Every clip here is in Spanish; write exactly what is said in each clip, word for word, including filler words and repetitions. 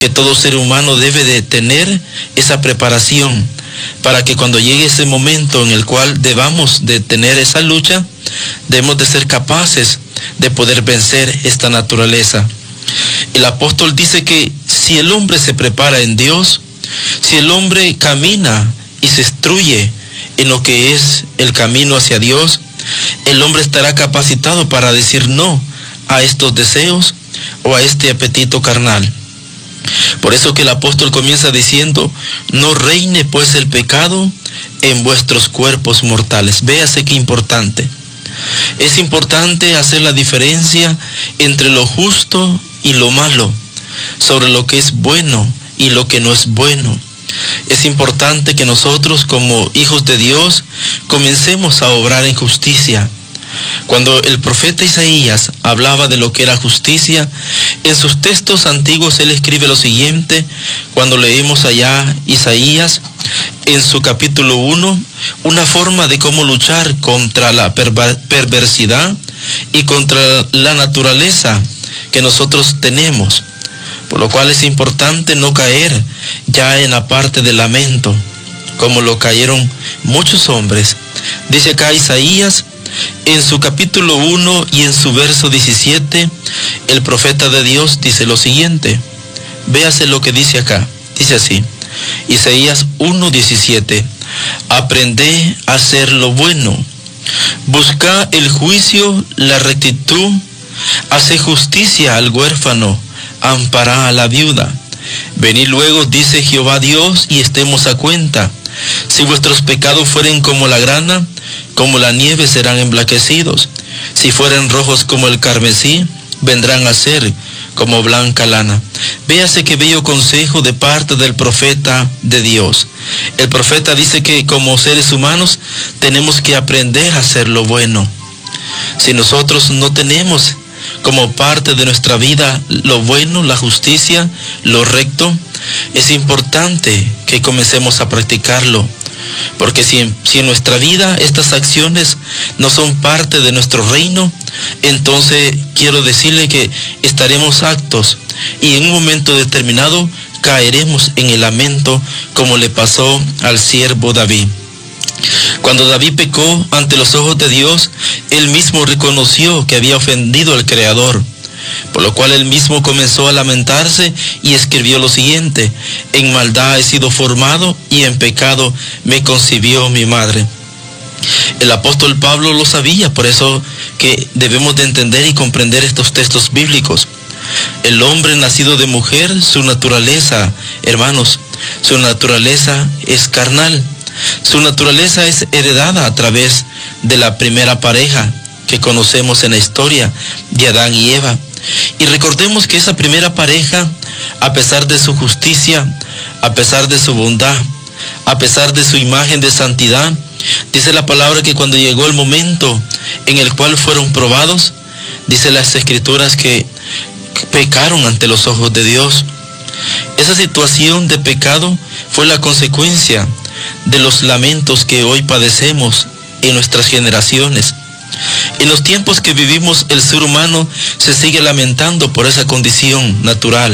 que todo ser humano debe de tener esa preparación para que cuando llegue ese momento en el cual debamos de tener esa lucha, debemos de ser capaces de poder vencer esta naturaleza. El apóstol dice que si el hombre se prepara en Dios, si el hombre camina y se instruye en lo que es el camino hacia Dios, el hombre estará capacitado para decir no a estos deseos o a este apetito carnal. Por eso que el apóstol comienza diciendo, no reine pues el pecado en vuestros cuerpos mortales. Véase qué importante. Es importante hacer la diferencia entre lo justo y lo malo, sobre lo que es bueno y lo que no es bueno. Es importante que nosotros como hijos de Dios comencemos a obrar en justicia. Cuando el profeta Isaías hablaba de lo que era justicia, en sus textos antiguos él escribe lo siguiente, cuando leemos allá Isaías, en su capítulo uno, una forma de cómo luchar contra la perversidad y contra la naturaleza que nosotros tenemos, por lo cual es importante no caer ya en la parte del lamento, como lo cayeron muchos hombres. Dice acá Isaías, en su capítulo uno y en su verso diecisiete, el profeta de Dios dice lo siguiente. Véase lo que dice acá. Dice así, Isaías uno diecisiete, aprended a hacer lo bueno, buscad el juicio, la rectitud, haced justicia al huérfano, amparad a la viuda. Venid luego, dice Jehová Dios, y estemos a cuenta. Si vuestros pecados fueren como la grana, como la nieve serán emblanquecidos. Si fueren rojos como el carmesí, vendrán a ser como blanca lana. Véase qué bello consejo de parte del profeta de Dios. El profeta dice que como seres humanos tenemos que aprender a hacer lo bueno. Si nosotros no tenemos como parte de nuestra vida lo bueno, la justicia, lo recto, es importante que comencemos a practicarlo. Porque si, si en nuestra vida estas acciones no son parte de nuestro reino, entonces quiero decirle que estaremos actos y en un momento determinado caeremos en el lamento, como le pasó al siervo David. Cuando David pecó ante los ojos de Dios, él mismo reconoció que había ofendido al Creador, por lo cual él mismo comenzó a lamentarse y escribió lo siguiente: en maldad he sido formado y en pecado me concibió mi madre. El apóstol Pablo lo sabía, por eso que debemos de entender y comprender estos textos bíblicos. El hombre nacido de mujer, su naturaleza, hermanos, su naturaleza es carnal. Su naturaleza es heredada a través de la primera pareja que conocemos en la historia de Adán y Eva. Y recordemos que esa primera pareja, a pesar de su justicia, a pesar de su bondad, a pesar de su imagen de santidad, dice la palabra que cuando llegó el momento en el cual fueron probados, dice las Escrituras que pecaron ante los ojos de Dios. Esa situación de pecado fue la consecuencia de los lamentos que hoy padecemos en nuestras generaciones. En los tiempos que vivimos, el ser humano se sigue lamentando por esa condición natural.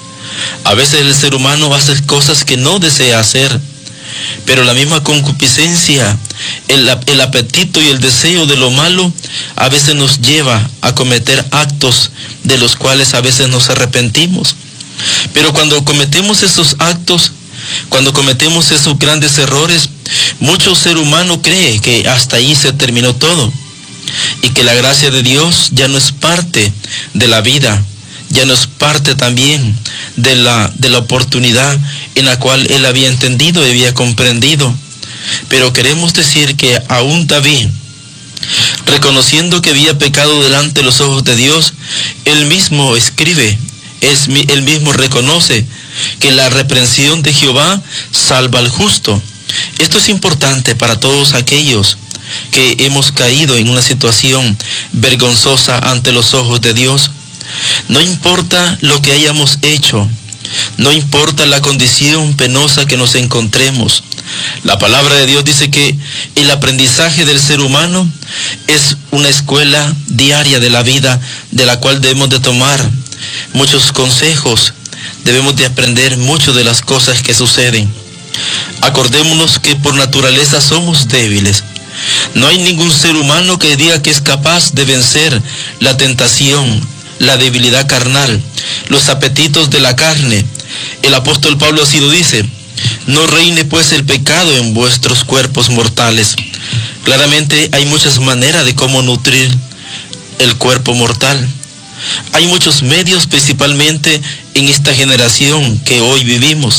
A veces el ser humano hace cosas que no desea hacer, pero la misma concupiscencia, el, el apetito y el deseo de lo malo a veces nos lleva a cometer actos de los cuales a veces nos arrepentimos. Pero cuando cometemos esos actos, cuando cometemos esos grandes errores, mucho ser humano cree que hasta ahí se terminó todo y que la gracia de Dios ya no es parte de la vida, ya no es parte también de la, de la oportunidad en la cual él había entendido y había comprendido. Pero queremos decir que aún David, reconociendo que había pecado delante de los ojos de Dios, él mismo escribe, es, él mismo reconoce que la reprensión de Jehová salva al justo. Esto es importante para todos aquellos que hemos caído en una situación vergonzosa ante los ojos de Dios. No importa lo que hayamos hecho, no importa la condición penosa que nos encontremos. La palabra de Dios dice que el aprendizaje del ser humano es una escuela diaria de la vida, de la cual debemos de tomar muchos consejos debemos de aprender mucho de las cosas que suceden. Acordémonos que por naturaleza somos débiles. No hay ningún ser humano que diga que es capaz de vencer la tentación, la debilidad carnal, los apetitos de la carne. El apóstol Pablo así lo dice: no reine pues el pecado en vuestros cuerpos mortales. Claramente hay muchas maneras de cómo nutrir el cuerpo mortal. Hay muchos medios, principalmente en esta generación que hoy vivimos.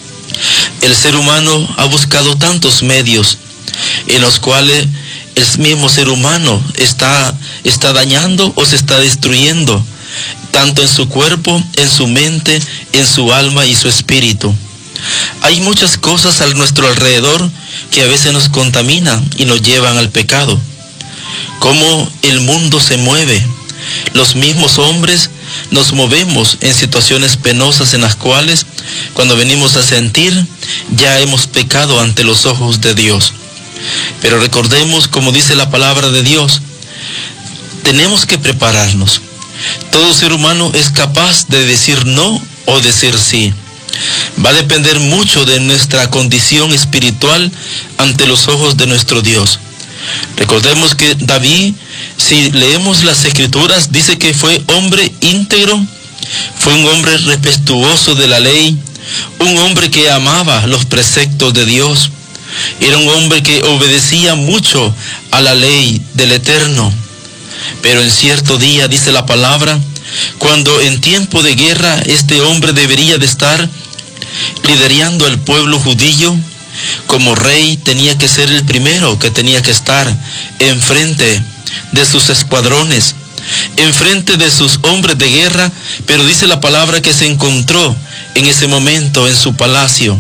El ser humano ha buscado tantos medios en los cuales el mismo ser humano está, está dañando o se está destruyendo, tanto en su cuerpo, en su mente, en su alma y su espíritu. Hay muchas cosas a nuestro alrededor que a veces nos contaminan y nos llevan al pecado. Cómo el mundo se mueve. Los mismos hombres nos movemos en situaciones penosas en las cuales, cuando venimos a sentir, ya hemos pecado ante los ojos de Dios. Pero recordemos, como dice la palabra de Dios, tenemos que prepararnos. Todo ser humano es capaz de decir no o decir sí. Va a depender mucho de nuestra condición espiritual ante los ojos de nuestro Dios. Recordemos que David, si leemos las escrituras, dice que fue hombre íntegro, fue un hombre respetuoso de la ley, un hombre que amaba los preceptos de Dios. Era un hombre que obedecía mucho a la ley del Eterno. Pero en cierto día, dice la palabra, cuando en tiempo de guerra este hombre debería de estar liderando al pueblo judío, como rey tenía que ser el primero que tenía que estar enfrente de sus escuadrones, enfrente de sus hombres de guerra. Pero dice la palabra que se encontró en ese momento en su palacio,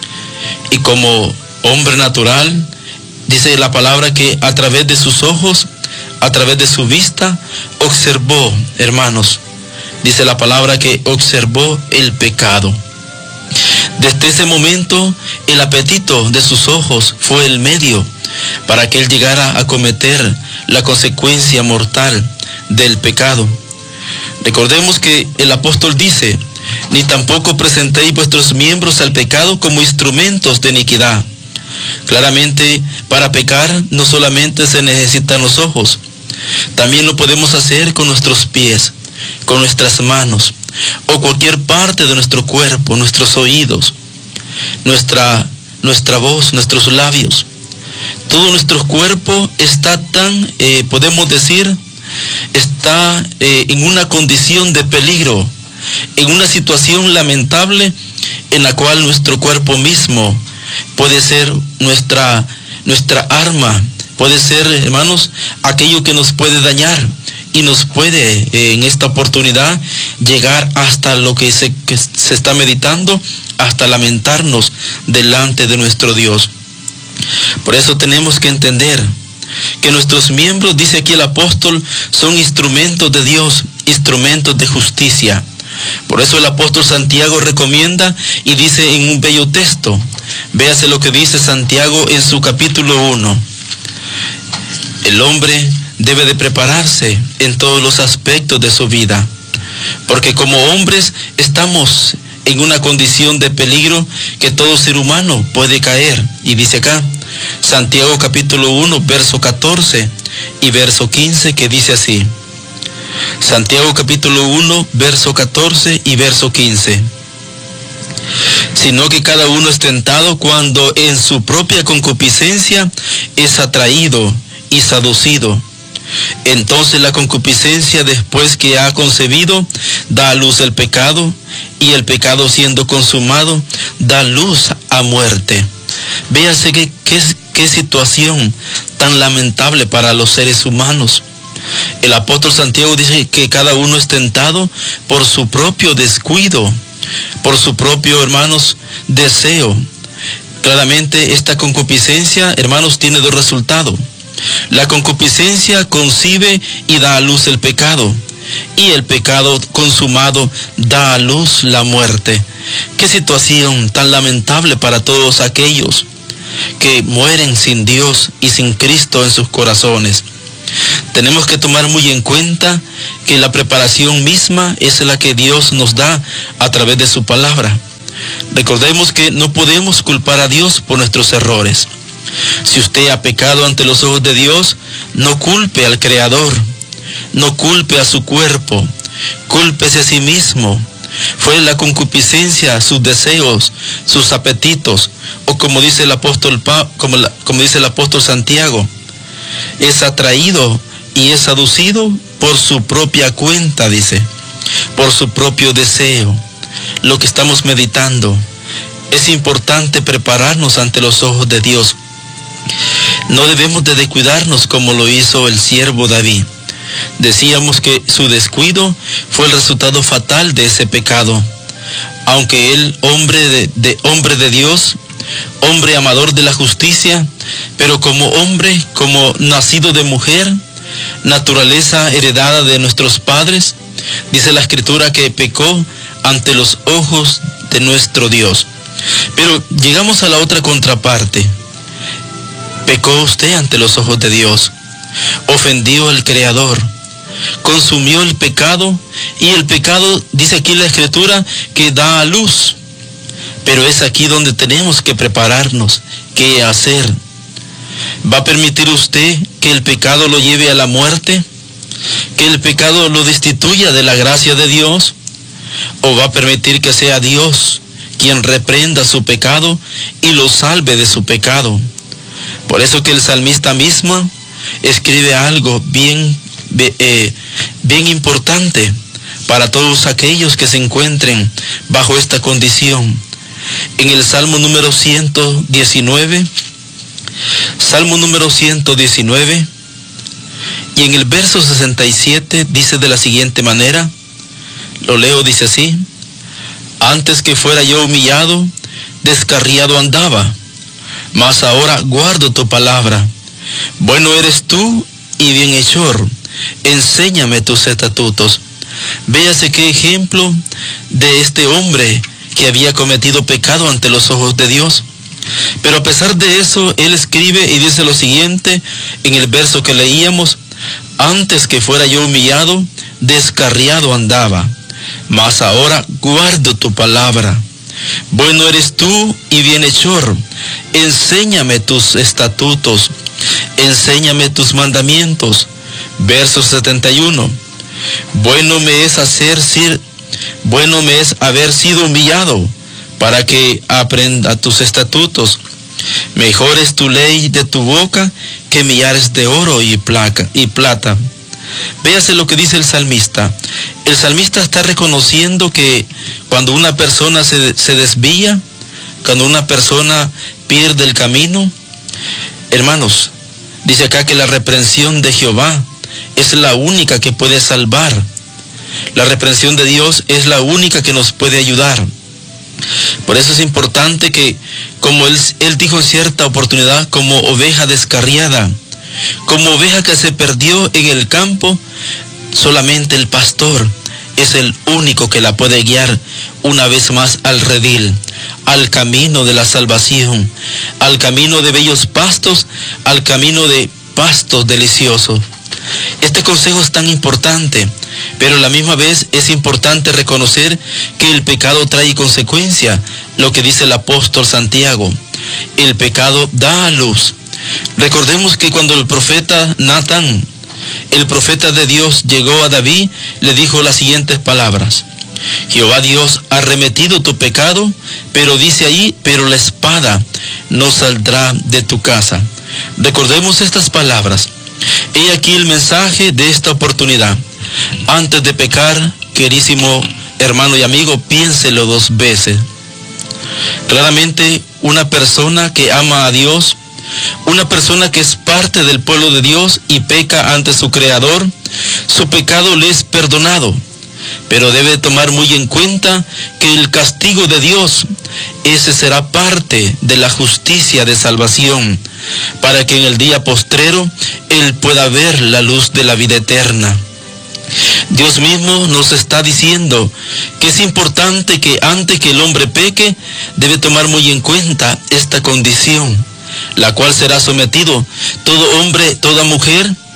y como hombre natural, dice la palabra que a través de sus ojos, a través de su vista, observó, hermanos, dice la palabra que observó el pecado. Desde ese momento, el apetito de sus ojos fue el medio para que él llegara a cometer la consecuencia mortal del pecado. Recordemos que el apóstol dice: ni tampoco presentéis vuestros miembros al pecado como instrumentos de iniquidad. Claramente, para pecar no solamente se necesitan los ojos, también lo podemos hacer con nuestros pies, con nuestras manos, o cualquier parte de nuestro cuerpo, nuestros oídos, nuestra, nuestra voz, nuestros labios. Todo nuestro cuerpo está tan, eh, podemos decir, está eh, en una condición de peligro, en una situación lamentable en la cual nuestro cuerpo mismo puede ser nuestra, nuestra arma, puede ser, hermanos, aquello que nos puede dañar y nos puede eh, en esta oportunidad llegar hasta lo que se, que se está meditando, hasta lamentarnos delante de nuestro Dios. Por eso tenemos que entender que nuestros miembros, dice aquí el apóstol, son instrumentos de Dios, instrumentos de justicia. Por eso el apóstol Santiago recomienda y dice en un bello texto, véase lo que dice Santiago en su capítulo uno. El hombre debe de prepararse en todos los aspectos de su vida, porque como hombres estamos en una condición de peligro que todo ser humano puede caer. Y dice acá, Santiago capítulo uno, verso catorce y verso quince, que dice así. Santiago capítulo uno, verso catorce y verso quince. Sino que cada uno es tentado cuando en su propia concupiscencia es atraído y seducido. Entonces la concupiscencia, después que ha concebido, da a luz el pecado, y el pecado, siendo consumado, da luz a muerte. Véase qué, qué, qué situación tan lamentable para los seres humanos. El apóstol Santiago dice que cada uno es tentado por su propio descuido, por su propio, hermanos, deseo. Claramente esta concupiscencia, hermanos, tiene dos resultados. La concupiscencia concibe y da a luz el pecado, y el pecado consumado da a luz la muerte. Qué situación tan lamentable para todos aquellos que mueren sin Dios y sin Cristo en sus corazones. tenemos que tomar muy en cuenta que la preparación misma es la que Dios nos da a través de su palabra. Recordemos que no podemos culpar a Dios por nuestros errores. Si usted ha pecado ante los ojos de Dios, no culpe al Creador, no culpe a su cuerpo, cúlpese a sí mismo. Fue la concupiscencia, sus deseos, sus apetitos, o como dice el apóstol pa, como, la, como dice el apóstol Santiago, es atraído y es seducido por su propia cuenta, dice, por su propio deseo. Lo que estamos meditando, es importante prepararnos ante los ojos de Dios. No debemos de descuidarnos como lo hizo el siervo David. Decíamos que su descuido fue el resultado fatal de ese pecado. Aunque él, hombre de, de, hombre de Dios, hombre amador de la justicia, pero como hombre, como nacido de mujer, naturaleza heredada de nuestros padres, dice la Escritura que pecó ante los ojos de nuestro Dios. Pero llegamos a la otra contraparte. Pecó usted ante los ojos de Dios, ofendió al Creador, consumió el pecado, y el pecado, dice aquí la Escritura, que da a luz. Pero es aquí donde tenemos que prepararnos. ¿Qué hacer? ¿Va a permitir usted que el pecado lo lleve a la muerte? ¿Que el pecado lo destituya de la gracia de Dios? ¿O va a permitir que sea Dios quien reprenda su pecado y lo salve de su pecado? Por eso que el salmista mismo escribe algo bien, eh, bien importante para todos aquellos que se encuentren bajo esta condición. En el Salmo número ciento diecinueve, Salmo número ciento diecinueve, y en el verso sesenta y siete dice de la siguiente manera, lo leo, dice así: antes que fuera yo humillado, descarriado andaba, mas ahora guardo tu palabra. Bueno eres tú y bienhechor, enséñame tus estatutos. Véase qué ejemplo de este hombre que había cometido pecado ante los ojos de Dios. Pero a pesar de eso, él escribe y dice lo siguiente en el verso que leíamos: antes que fuera yo humillado, descarriado andaba, mas ahora guardo tu palabra. Bueno eres tú y bienhechor, enséñame tus estatutos, enséñame tus mandamientos. Verso setenta y uno, bueno me es hacer ser, bueno me es haber sido humillado, para que aprenda tus estatutos. Mejor es tu ley de tu boca que millares de oro y placa y plata. Véase lo que dice el salmista. El salmista está reconociendo que cuando una persona se, se desvía, cuando una persona pierde el camino, hermanos, dice acá que la reprensión de Jehová es la única que puede salvar. La reprensión de Dios es la única que nos puede ayudar. Por eso es importante que, como él, él dijo en cierta oportunidad, como oveja descarriada, como oveja que se perdió en el campo, solamente el pastor es el único que la puede guiar una vez más al redil, al camino de la salvación, al camino de bellos pastos, al camino de pastos deliciosos. Este consejo es tan importante, pero a la misma vez es importante reconocer que el pecado trae consecuencia, lo que dice el apóstol Santiago. El pecado da a luz. Recordemos que cuando el profeta Natán, el profeta de Dios, llegó a David, le dijo las siguientes palabras: Jehová Dios ha remitido tu pecado, pero dice ahí, pero la espada no saldrá de tu casa. Recordemos estas palabras. He aquí el mensaje de esta oportunidad. Antes de pecar, querísimo hermano y amigo, piénselo dos veces. Claramente, una persona que ama a Dios, una persona que es parte del pueblo de Dios y peca ante su Creador, su pecado le es perdonado. Pero debe tomar muy en cuenta que el castigo de Dios, ese será parte de la justicia de salvación, para que en el día postrero Él pueda ver la luz de la vida eterna. Dios mismo nos está diciendo que es importante que antes que el hombre peque, debe tomar muy en cuenta esta condición, la cual será sometido todo hombre, toda mujer,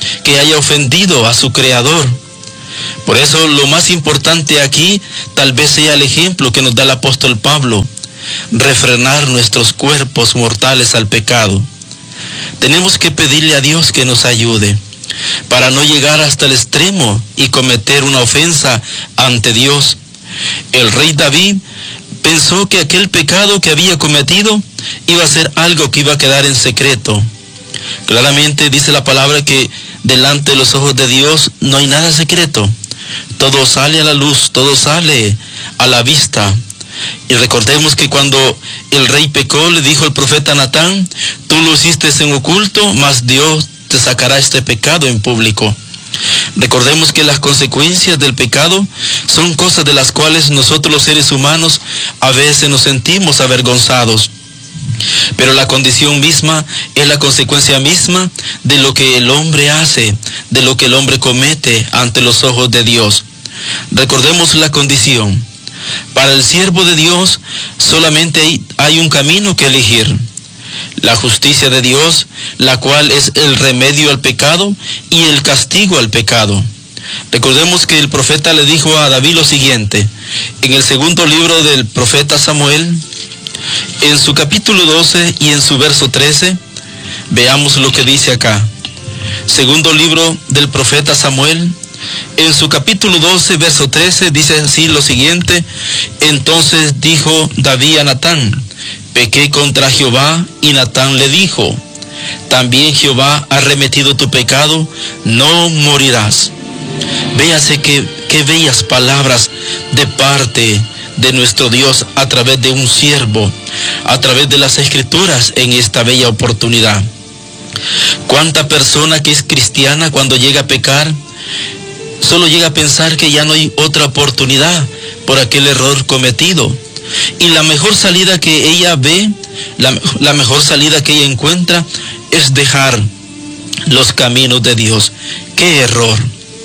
que haya ofendido a su Creador. Por eso lo más importante aquí tal vez sea el ejemplo que nos da el apóstol Pablo: refrenar nuestros cuerpos mortales al pecado. Tenemos que pedirle a Dios que nos ayude para no llegar hasta el extremo y cometer una ofensa ante Dios. El rey David pensó que aquel pecado que había cometido iba a ser algo que iba a quedar en secreto. Claramente dice la palabra que delante de los ojos de Dios no hay nada secreto. Todo sale a la luz, todo sale a la vista. Y recordemos que cuando el rey pecó, le dijo el profeta Natán: tú lo hiciste en oculto, mas Dios te sacará este pecado en público. Recordemos que las consecuencias del pecado son cosas de las cuales nosotros los seres humanos a veces nos sentimos avergonzados. Pero la condición misma es la consecuencia misma de lo que el hombre hace, de lo que el hombre comete ante los ojos de Dios. Recordemos la condición. Para el siervo de Dios solamente hay, hay un camino que elegir: la justicia de Dios, la cual es el remedio al pecado y el castigo al pecado. Recordemos que el profeta le dijo a David lo siguiente, en el segundo libro del profeta Samuel, en su capítulo doce y en su verso trece, veamos lo que dice acá. Segundo libro del profeta Samuel, en su capítulo doce, verso trece, dice así lo siguiente: entonces dijo David a Natán: pequé contra Jehová. Y Natán le dijo: también Jehová ha remitido tu pecado, no morirás. Véase que, qué bellas palabras de parte de nuestro Dios a través de un siervo, a través de las Escrituras en esta bella oportunidad. ¿Cuánta persona que es cristiana cuando llega a pecar solo llega a pensar que ya no hay otra oportunidad por aquel error cometido? Y la mejor salida que ella ve, la, la mejor salida que ella encuentra es dejar los caminos de Dios. ¡Qué error!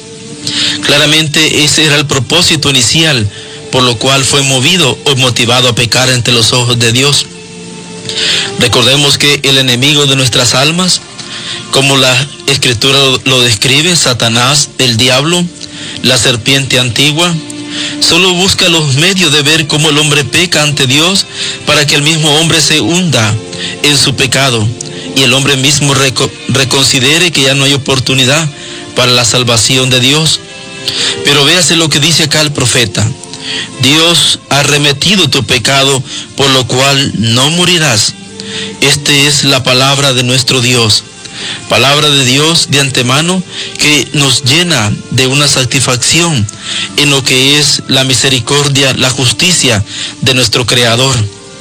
Claramente ese era el propósito inicial por lo cual fue movido o motivado a pecar ante los ojos de Dios. Recordemos que el enemigo de nuestras almas, como la Escritura lo describe, Satanás, el diablo, la serpiente antigua, solo busca los medios de ver cómo el hombre peca ante Dios para que el mismo hombre se hunda en su pecado y el hombre mismo reco- reconsidere que ya no hay oportunidad para la salvación de Dios. Pero véase lo que dice acá el profeta: Dios ha remitido tu pecado, por lo cual no morirás. Esta es la palabra de nuestro Dios. Palabra de Dios de antemano que nos llena de una satisfacción en lo que es la misericordia, la justicia de nuestro Creador.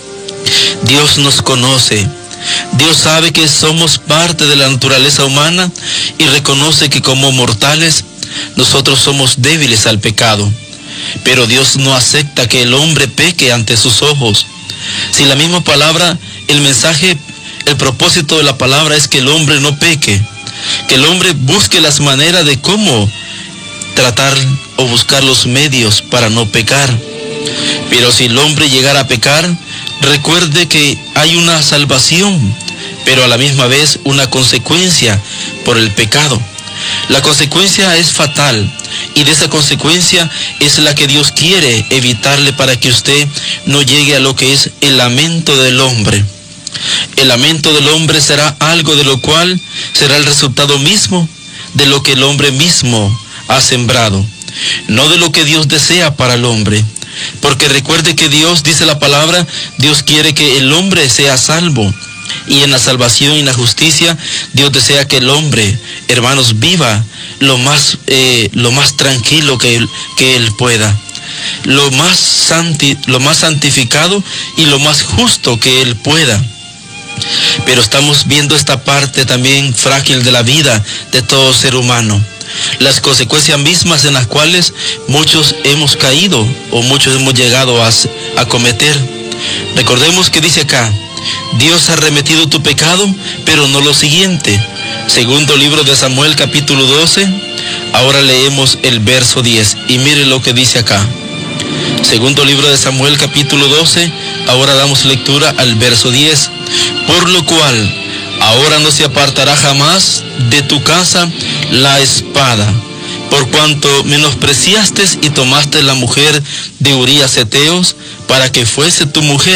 Dios nos conoce. Dios sabe que somos parte de la naturaleza humana y reconoce que como mortales nosotros somos débiles al pecado. Pero Dios no acepta que el hombre peque ante sus ojos. Si la misma palabra, el mensaje, el propósito de la palabra es que el hombre no peque, que el hombre busque las maneras de cómo tratar o buscar los medios para no pecar. Pero si el hombre llegara a pecar, recuerde que hay una salvación, pero a la misma vez una consecuencia por el pecado. La consecuencia es fatal y de esa consecuencia es la que Dios quiere evitarle para que usted no llegue a lo que es el lamento del hombre. El lamento del hombre será algo de lo cual será el resultado mismo de lo que el hombre mismo ha sembrado, no de lo que Dios desea para el hombre. Porque recuerde que Dios, dice la palabra, Dios quiere que el hombre sea salvo. Y en la salvación y la justicia, Dios desea que el hombre, hermanos, viva lo más, eh, lo más tranquilo que él, que él pueda. Lo más, santi, lo más santificado y lo más justo que él pueda. Pero estamos viendo esta parte también frágil de la vida de todo ser humano. Las consecuencias mismas en las cuales muchos hemos caído o muchos hemos llegado a, a cometer. Recordemos que dice acá: Dios ha remitido tu pecado, pero no lo siguiente. Segundo libro de Samuel, capítulo doce. Ahora leemos el verso diez. Y mire lo que dice acá. Segundo libro de Samuel, capítulo doce. Ahora damos lectura al verso diez. Por lo cual ahora no se apartará jamás de tu casa la espada, por cuanto menospreciaste y tomaste la mujer de Urías Heteos para que fuese tu mujer.